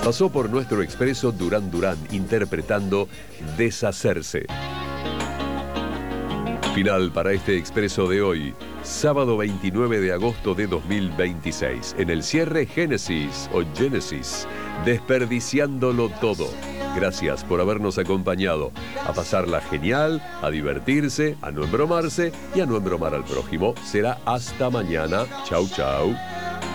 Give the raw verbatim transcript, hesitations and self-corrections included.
Pasó por nuestro expreso Durán Durán interpretando Deshacerse. Final para este expreso de hoy, sábado veintinueve de agosto de dos mil veintiséis. En el cierre, Génesis o Genesis, desperdiciándolo todo. Gracias por habernos acompañado. A pasarla genial, a divertirse, a no embromarse y a no embromar al prójimo. Será hasta mañana. Chau, chau.